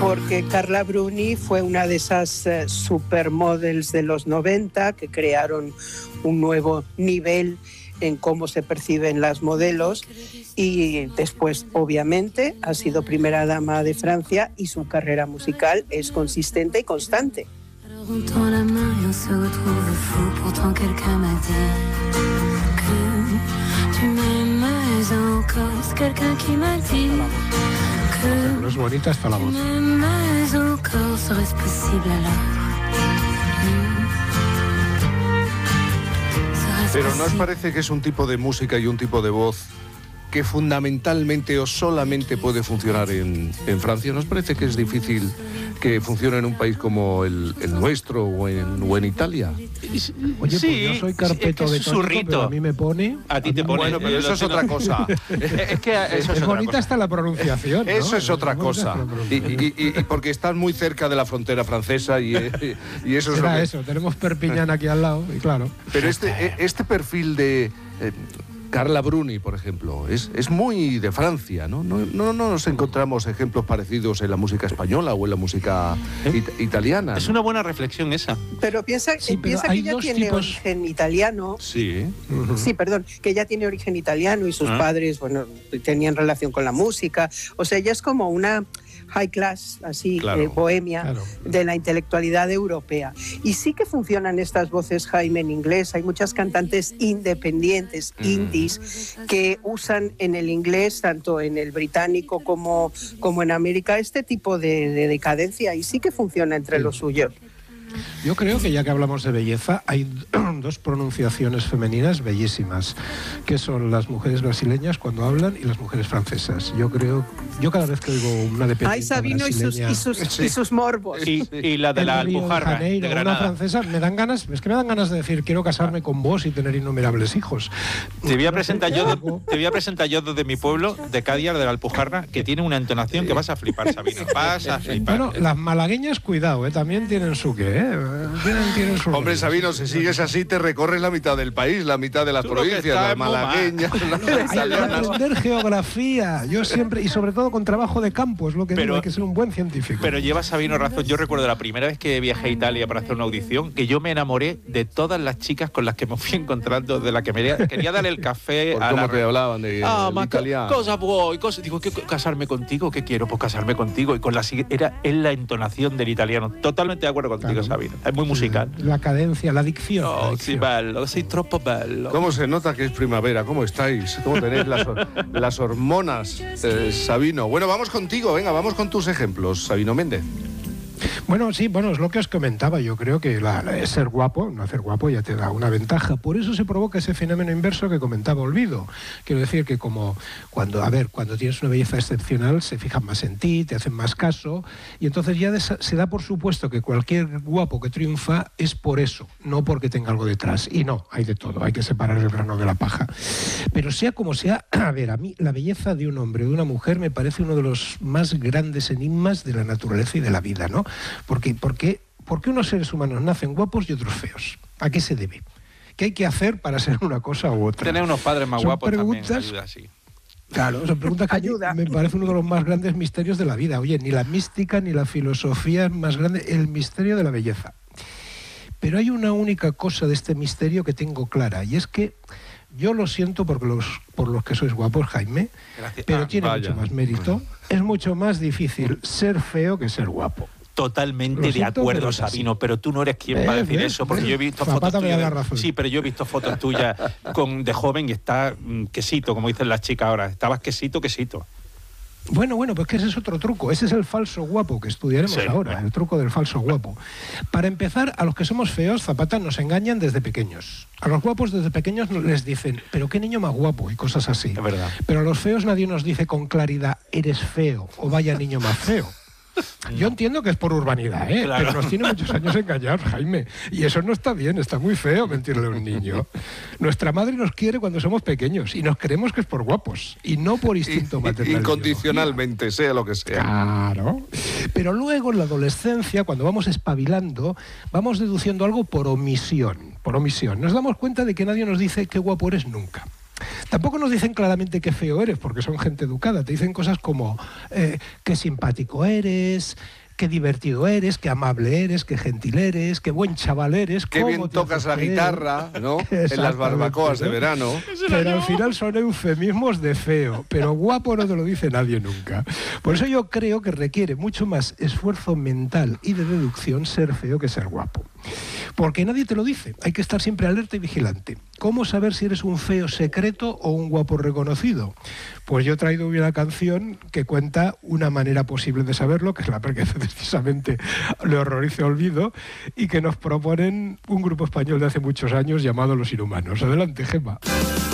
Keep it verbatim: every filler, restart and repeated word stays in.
porque Carla Bruni fue una de esas uh, supermodels de los noventa que crearon un nuevo nivel en cómo se perciben las modelos, y después obviamente ha sido primera dama de Francia y su carrera musical es consistente y constante. No es bonita esta la voz. Pero ¿no os parece que es un tipo de música y un tipo de voz que fundamentalmente o solamente puede funcionar en, en Francia? ¿No os parece que es difícil que funcione en un país como el, el nuestro o en, o en Italia? Oye, sí, pues yo soy carpeto de tónico, pero a mí me pone... A ti te a pone... Bueno, pero eso es otra cosa. Es que eso es, es otra bonita cosa. hasta la pronunciación, ¿no? Eso es otra Es bonita cosa. la Y, pronunciación. y, y, y porque estás muy cerca de la frontera francesa y, y eso es lo Será que... eso, tenemos Perpiñán aquí al lado, y claro. Pero este, este perfil de... Eh, Carla Bruni, por ejemplo, es, es muy de Francia, ¿no? No, no, no nos encontramos ejemplos parecidos en la música española o en la música it- italiana, ¿no? Es una buena reflexión esa. Pero piensa, Sí, pero piensa hay que ella dos tiene tipos- origen italiano. Sí. Uh-huh. Sí, perdón, que ella tiene origen italiano y sus Ah. padres, bueno, tenían relación con la música. O sea, ella es como una high class, así, Claro, eh, bohemia, claro. de la intelectualidad europea. Y sí que funcionan estas voces, Jaime, en inglés. Hay muchas cantantes independientes, Mm. indies, que usan en el inglés, tanto en el británico como, como en América, este tipo de, de decadencia. Y sí que funciona entre los suyos. Yo creo que ya que hablamos de belleza, hay dos pronunciaciones femeninas bellísimas, que son las mujeres brasileñas cuando hablan y las mujeres francesas. Yo creo, yo cada vez que oigo una dependiente Ay, Sabino y sus, brasileña, y sus, y sus morbos. Y, y la de en la Río de Alpujarra, de, Janeiro, una Granada. francesa, me dan ganas, es que me dan ganas de decir quiero casarme con vos y tener innumerables hijos. Te voy a No sé presentar qué yo, hago. de, te voy a presentar yo desde mi pueblo, de Cádiz, de la Alpujarra, que tiene una entonación que vas a flipar, Sabino. Vas a flipar. Bueno, las malagueñas, cuidado, ¿eh? También tienen su qué, ¿eh? Tienen, tienen su Hombre, rollo. Sabino, si sigues así te recorres la mitad del país, la mitad de las Tú lo que provincias, estás las muy mal. malagueñas, las Hay que italianas. aprender geografía, yo siempre, y sobre todo con trabajo de campo, es lo que Pero- digo, hay que ser un buen científico. Pero lleva Sabino razón. Yo recuerdo la primera vez que viajé a Italia para hacer una audición, que yo me enamoré de todas las chicas con las que me fui encontrando, de las que me quería darle el café Por a cómo la... te hablaban de Ah, el ma, co- italiano. cosa vuoi, cosa... Digo, ¿qué, casarme contigo? ¿Qué quiero? Pues casarme contigo. Y con la sigui- era es la entonación del italiano. Totalmente de acuerdo contigo, Claro. Sabino. Es muy musical. La cadencia, la dicción. la Oh, dicción. sí, bello, sei troppo bello. ¿Cómo se nota que es primavera? ¿Cómo estáis? ¿Cómo tenéis las, las hormonas, eh, Sabino? Bueno, vamos contigo, venga, vamos con tus ejemplos, Sabino Méndez. Bueno, sí, bueno, es lo que os comentaba. Yo creo que la, la- ser guapo, no hacer guapo ya te da una ventaja. Por eso se provoca ese fenómeno inverso que comentaba Olvido. Quiero decir que como cuando, a ver, cuando tienes una belleza excepcional, se fijan más en ti, te hacen más caso, y entonces ya desa- se da por supuesto que cualquier guapo que triunfa es por eso, no porque tenga algo detrás. Y no, hay de todo, hay que separar el grano de la paja. Pero sea como sea, a ver, a mí la belleza de un hombre o de una mujer me parece uno de los más grandes enigmas de la naturaleza y de la vida, ¿no? Porque, porque, porque unos seres humanos nacen guapos y otros feos. ¿A qué se debe? ¿Qué hay que hacer para ser una cosa u otra? Tener unos padres más Son guapos preguntas- también ayuda, sí. Claro, son preguntas que Ayuda. me parece uno de los más grandes misterios de la vida. Oye, ni la mística ni la filosofía es más grande, el misterio de la belleza. Pero hay una única cosa de este misterio que tengo clara, y es que yo lo siento porque los, por los que sois guapos, Jaime, Gracias. pero Ah, tiene vaya. mucho más mérito. Es mucho más difícil ser feo que ser guapo. Totalmente Lo de siento, acuerdo, pero es así. Sabino, pero tú no eres quien Eh, para decir eh, eso, porque eh. yo he visto Zapata fotos me da tuyas. la razón. Sí, pero yo he visto fotos tuyas con, de joven y está mm, quesito, como dicen las chicas ahora. Estabas quesito, quesito. Bueno, bueno, pues que ese es otro truco. Ese es el falso guapo que estudiaremos Sí, ahora, bueno. el truco del falso guapo. Para empezar, a los que somos feos, Zapata, nos engañan desde pequeños. A los guapos desde pequeños les dicen, pero qué niño más guapo, y cosas así. Es verdad. Pero a los feos nadie nos dice con claridad, eres feo, o vaya niño más feo. Yo entiendo que es por urbanidad, ¿eh? Claro. Pero nos tiene muchos años engañar, Jaime. Y eso no está bien, está muy feo mentirle a un niño. Nuestra madre nos quiere cuando somos pequeños y nos creemos que es por guapos y no por instinto maternal. Incondicionalmente, sea lo que sea. Claro. Pero luego en la adolescencia, cuando vamos espabilando, vamos deduciendo algo por omisión. Por omisión. Nos damos cuenta de que nadie nos dice qué guapo eres nunca. Tampoco nos dicen claramente qué feo eres, porque son gente educada. Te dicen cosas como eh, qué simpático eres, qué divertido eres, qué amable eres, qué gentil eres, qué buen chaval eres. Qué bien tocas la guitarra, ¿no? En las barbacoas de verano. Pero al final son eufemismos de feo, pero guapo no te lo dice nadie nunca. Por eso yo creo que requiere mucho más esfuerzo mental y de deducción ser feo que ser guapo. Porque nadie te lo dice, hay que estar siempre alerta y vigilante. ¿Cómo saber si eres un feo secreto o un guapo reconocido? Pues yo he traído una canción que cuenta una manera posible de saberlo, que es la que precisamente Le horrorice Olvido, y que nos proponen un grupo español de hace muchos años llamado Los Inhumanos. Adelante, Gemma.